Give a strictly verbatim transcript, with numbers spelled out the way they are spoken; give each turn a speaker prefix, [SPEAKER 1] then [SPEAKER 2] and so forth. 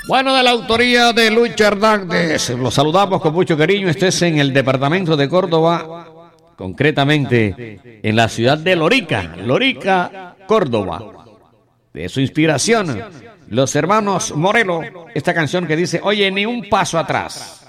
[SPEAKER 1] Bueno, de la autoría de Lucho Hernández, los saludamos con mucho cariño. Este es en el departamento de Córdoba, concretamente en la ciudad de Lorica, Lorica, Córdoba. De su inspiración, los hermanos Morelo, esta canción que dice, oye, ni un paso atrás.